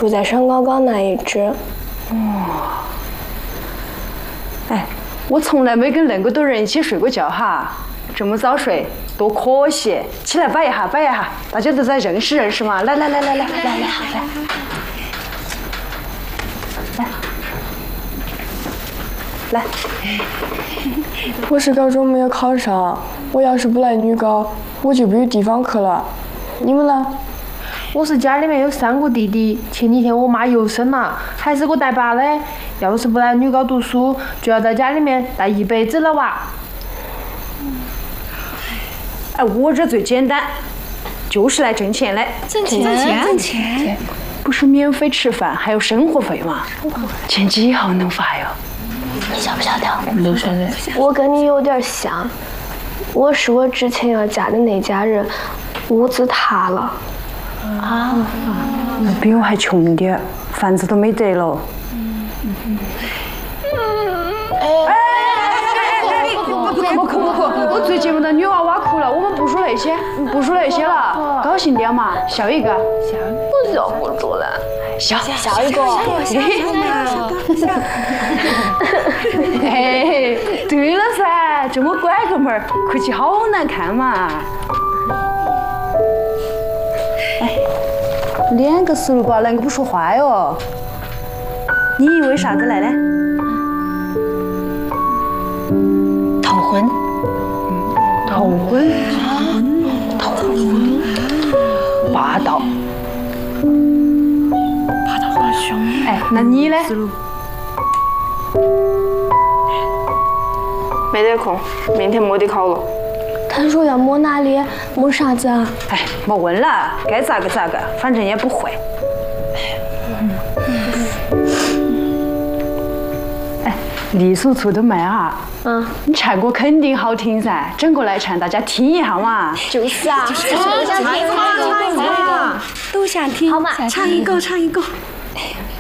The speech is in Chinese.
住在山高高那一只。 哦。哎，我从来没跟那么多人一起睡过觉哈，这么早睡多可惜。起来摆一下，摆一下，大家都在认识认识嘛。来。来， 我是高中没有考上，我要是不来女高，我就没有地方去了。你们呢？ 我是家里面有3个弟弟，前几天我妈又生了，还是我带把的。要是不来女高读书，就要在家里面带一辈子了哇。 哎，我这最简单，就是来挣钱的。 挣钱， 不是免费吃饭，还有生活费嘛？钱几号能发哟？ 你晓不晓得？ 都晓得。 我跟你有点像，我是我之前要嫁的那家人，屋子塌了。 那比我还穷点，房子都没得了。不哭，我最近我的女娃娃哭了，我们不说那些了，高兴点嘛，笑一个。 我笑不出来。 笑一个。 哎，对了噻，这么乖个妹儿，哭起好难看嘛。哎，2个石榴包，啷个不说话哟？你以为啥子来的？ 逃婚。 逃婚？霸道。 好凶。 哎，那你呢？ 没得空，明天没得考了。 他说要摸哪里？摸啥子啊？ 哎，莫问了，该咋个咋个，反正也不会。哎，栗鼠醋都卖啊！你唱歌肯定好听噻，整个来唱，大家听一下嘛。 就是啊。 唱一个，都想听。 好嘛， 唱一个。